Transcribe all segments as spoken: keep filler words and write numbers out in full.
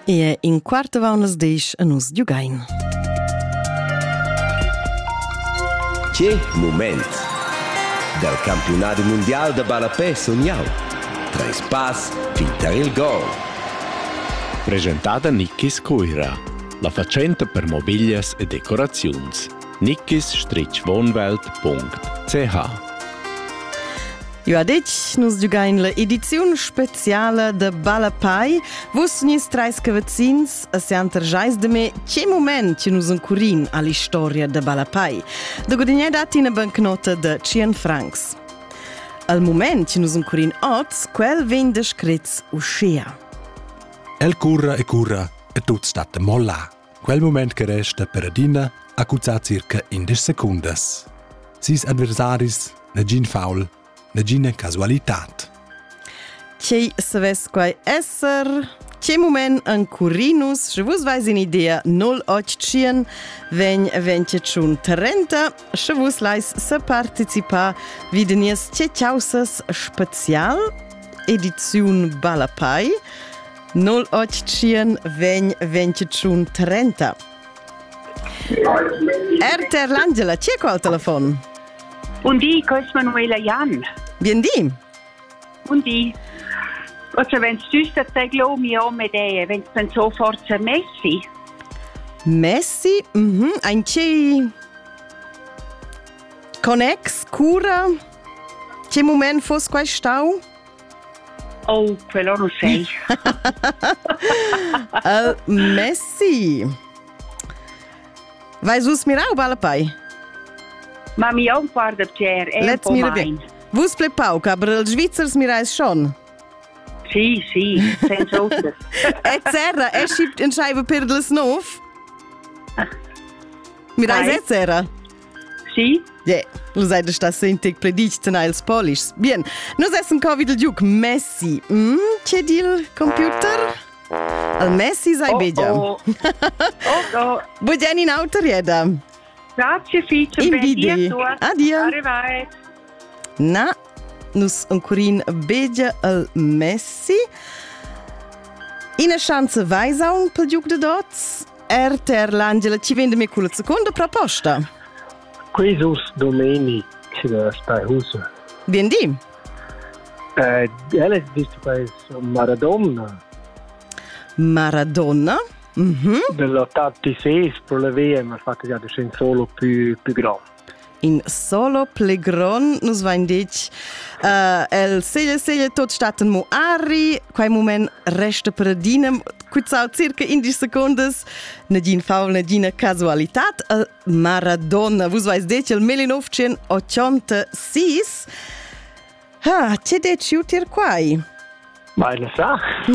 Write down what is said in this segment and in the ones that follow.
E in quarta vaunas deix a nus giugain. Che moment del campionato mondiale de balapè sognau. Tres pass, finter il gol. Presentata Nickis Coira, la facenta per mobilias e decorazions. nickis wohnwelt punkt c h. Io adec nus giugain la edizione speciale de Balapai, vos nis trais cavazzins a se anterjais de me che moment che nus ancurin alla storia de Balapai. Da godinei dati una bancnota de cien francs. Al moment che nus ancurin oz, quel ven descrets uscea. El curra e curra e tut stat molla. Quel moment che resta per adina a cuzza circa indes secundas. Sis adversaris, ne gin faul, ne gin casualitat. Che saves quai esser, che moment ancurinus, se vos vais in idea null otto cien, vegn ventichun trenta, se vos lais se participa videnies che chausas special, ediziun Balapai, null otto cien, vegn ventichun trenta. Erter l'Angela, c'è qua al telefono? Buondì, questo è Manuela Jan. Bien di? Buondì. Cosa wenn du sta teglo mi o me de, wenn du so forza Messi? Messi? Mhm, ein c'è Connex, cura? C'è moment fos quai stau? Oh, quello non sei. Al Messi. Vai sus mirau Balapai? Ma mi ho guarda per è un Let's po' mira mein. bien. Vus ple pauc, aber els Schweizers mirais schon. Sì, sì, senza otter. E zerra, e schiebt in Scheibe per les nov? Mirais Vai. e zerra? Sì? Ja, lo sai, da sta sentig predict als Polish. Bien, nus essen co videl giuc Messi. Mm, c'è dil computer? Al Messi sai Oh, begia. oh. Oh, oh. Bugen in auto rieda. Grazie, Fice. In vidi. Adio. Arrivai. Na, nus ancurin begia al Messi. Ina chance vaisaun pel giuc de dots. Erter l'Angela ci vende me culla seconda proposta. Jesus Domenic da sta husa. Bien di? Eh, ela dice che Maradona Maradona. Mhm. dell'ottantasei per la V M ha fatto già del solo più più grande. In solo plegron nus vain dic uh, el seglia seglia tot staten mo arri, quai moment resta per adina, quizau circa indici secondes, nadin faul nadina casualitat, el Maradona, vus vais dic el millenovecentottantasei. Ah, ce deci utir quai? Ma lo sa?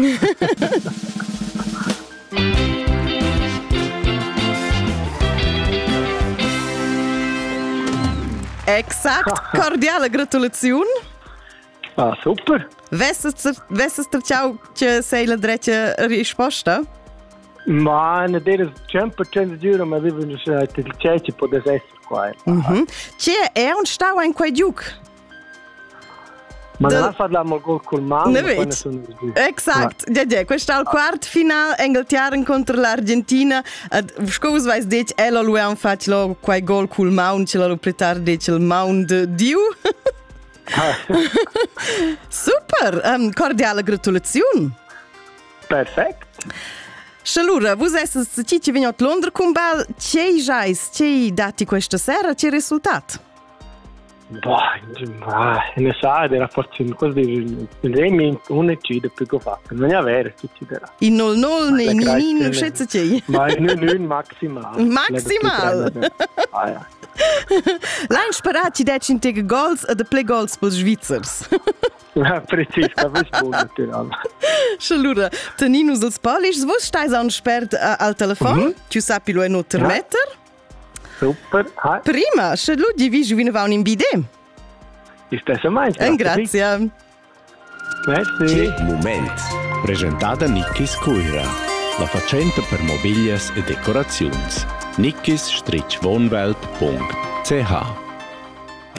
Exakt, cordiale gratulazione. Ah, super. Vesses terciau che sei la dreccia risposta? Ma ne deres cem per cento giuro, ma vivo il cece può essere qua. Mhm. C'è è un stau in quai giuc. Ma Del- non ha fatto mal gol col mano. Ne vedi? Exakt. Ja, ja, questo è il quarto final Inghilterra contro l'Argentina. Scus vais dic elo lui han fatto lo quai gol col maun, ce lo pretar dic il maun de Diu. Super, um, cordiale gratulazione. Perfetto. Shalura, vos esses ci ci vegnot Londra cum bal, c'è jais, c'è dati questa sera, c'è risultat? Bah, ma ne sa, era forse così, il Remi unicide più che fatto, non è vero, si ci darà. In nol nol, ne in in, non schätze c'è. Ma in un maximal. Maximal. Ah, ja. L'han sparat ci deci intega goals e de play goals pels Schweizers. Ja, precis, das ist gut natürlich. Shalura, teninus als Polish, vos stais an spert uh, al telefon, mm-hmm. Ci sapi lo e no ter Ja. metter. Super, ah, Prima, shalu di vi juvine va un in bide. ist das meins? En grazie. Merci. Che moment Presentata Nickis Coira, la facenta per mobilias e decorazions. nickis wohnwelt punkt c h.